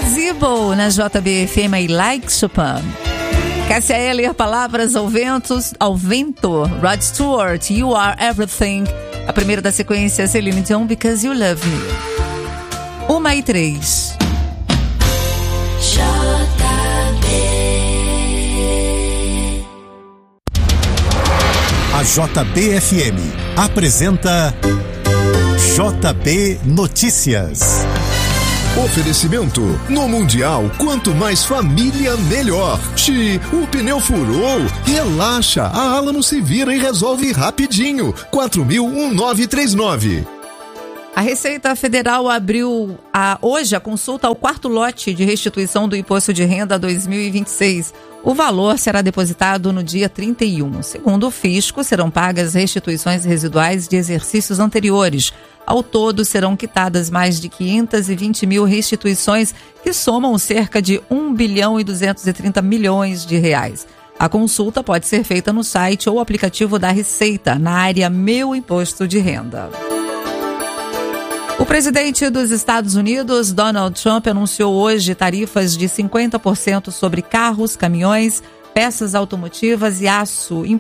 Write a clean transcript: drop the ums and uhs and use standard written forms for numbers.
Zibo na JBFM e Like Chopin. Cássia Eller, Palavras ao Vento. Rod Stewart, You Are Everything. A primeira da sequência, Celine Dion, Because You Love Me. 1h03. A JBFM apresenta JB Notícias. Oferecimento: no Mundial, quanto mais família, melhor. O pneu furou? Relaxa, a Alamo se vira e resolve rapidinho. 4000-1939. A Receita Federal abriu hoje a consulta ao quarto lote de restituição do Imposto de Renda 2026. O valor será depositado no dia 31. Segundo o fisco, serão pagas restituições residuais de exercícios anteriores. Ao todo, serão quitadas mais de 520 mil restituições, que somam cerca de 1 bilhão e 230 milhões de reais. A consulta pode ser feita no site ou aplicativo da Receita, na área Meu Imposto de Renda. O presidente dos Estados Unidos, Donald Trump, anunciou hoje tarifas de 50% sobre carros, caminhões, peças automotivas e aço